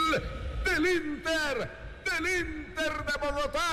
del Inter de Bogotá.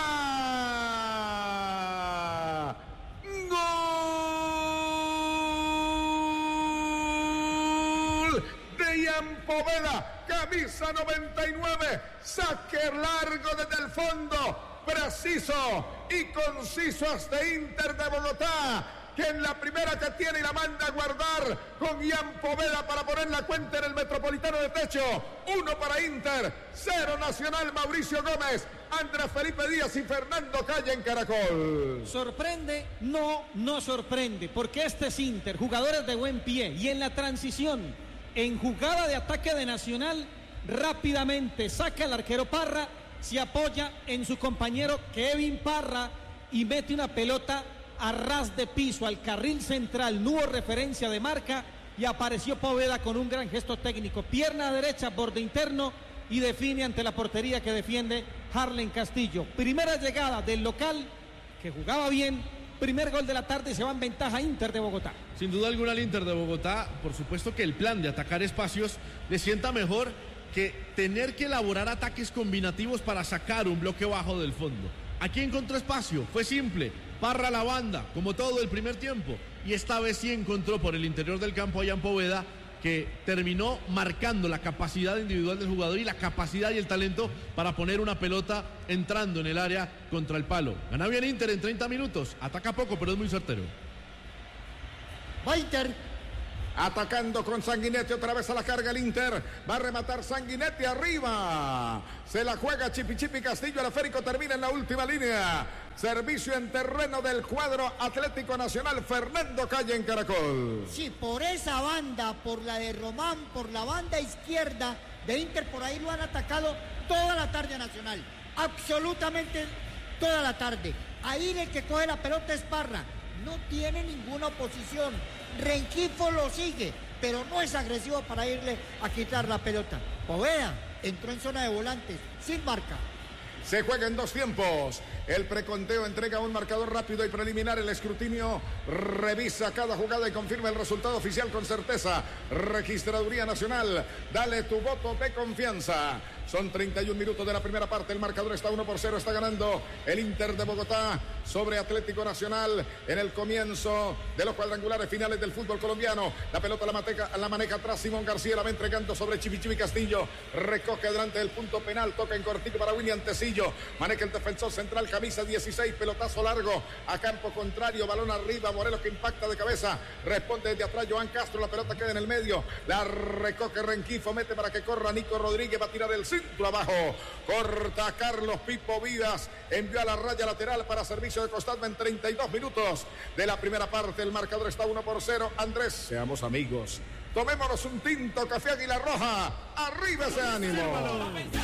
Gol de Ian Poveda, camisa 99, saque largo desde el fondo, preciso y conciso hasta Inter de Bogotá, que en la primera que tiene y la manda a guardar con Ian Poveda para poner la cuenta en el Metropolitano de Techo. 1 para Inter, 0 Nacional. Mauricio Gómez, Andrés Felipe Díaz y Fernando Calle en Caracol. ¿Sorprende? No sorprende, porque este es Inter, jugadores de buen pie, y en la transición, en jugada de ataque de Nacional, rápidamente saca al arquero Parra, se apoya en su compañero Kevin Parra y mete una pelota a ras de piso al carril central. No hubo referencia de marca y apareció Poveda con un gran gesto técnico, pierna derecha, borde interno, y define ante la portería que defiende Harlen Castillo. Primera llegada del local, que jugaba bien. Primer gol de la tarde, se va en ventaja Inter de Bogotá. Sin duda alguna el Inter de Bogotá, por supuesto que el plan de atacar espacios le sienta mejor que tener que elaborar ataques combinativos para sacar un bloque bajo del fondo. Aquí encontró espacio, fue simple, Parra a la banda, como todo el primer tiempo, y esta vez sí encontró por el interior del campo a Ian Poveda, que terminó marcando la capacidad individual del jugador y la capacidad y el talento para poner una pelota entrando en el área contra el palo. Gana bien Inter en 30 minutos, ataca poco pero es muy certero. Va Inter. Atacando con Sanguinetti, otra vez a la carga el Inter. Va a rematar Sanguinetti arriba. Se la juega Chipi Castillo. El esférico termina en la última línea. Servicio en terreno del cuadro Atlético Nacional. Fernando Calle en Caracol. Sí, por esa banda, por la de Román, por la banda izquierda de Inter, por ahí lo han atacado toda la tarde a Nacional. Absolutamente toda la tarde. Ahí el que coge la pelota es Parra. No tiene ninguna oposición. Rengifo lo sigue, pero no es agresivo para irle a quitar la pelota. Poveda entró en zona de volantes, sin marca. Se juega en 2 tiempos. El preconteo entrega un marcador rápido y preliminar. El escrutinio revisa cada jugada y confirma el resultado oficial con certeza. Registraduría Nacional, dale tu voto de confianza. Son 31 minutos de la primera parte. El marcador está 1-0. Está ganando el Inter de Bogotá sobre Atlético Nacional en el comienzo de los cuadrangulares finales del fútbol colombiano. La pelota la maneja atrás Simón García. La va entregando sobre Chipi Castillo. Recoge delante del punto penal. Toca en cortico para William Tecillo. Maneja el defensor central, camisa 16. Pelotazo largo a campo contrario. Balón arriba. Morelos que impacta de cabeza. Responde desde atrás Joan Castro. La pelota queda en el medio. La recoge Rengifo. Mete para que corra Nico Rodríguez. Va a tirar el centro abajo, corta Carlos Pipo Vidas, envió a la raya lateral para servicio de costado en 32 minutos de la primera parte. El marcador está 1-0. Andrés, seamos amigos, tomémonos un tinto, café Águila Roja, arriba ese ánimo.